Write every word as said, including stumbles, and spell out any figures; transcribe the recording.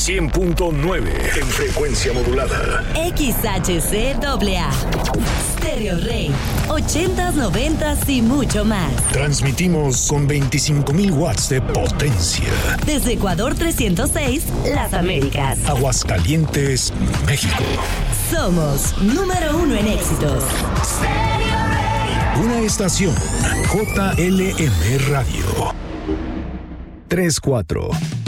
cien punto nueve en frecuencia modulada. X H C A A. Stereo Rey. ochentas, noventas y mucho más. Transmitimos con veinticinco mil watts de potencia. Desde Ecuador trescientos seis, Las Américas. Aguascalientes, México. Somos número uno en éxitos. Una estación J L M Radio. tres cuatro.